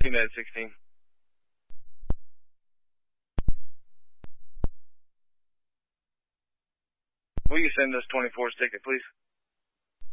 United 16. Will you send us 24's ticket, please?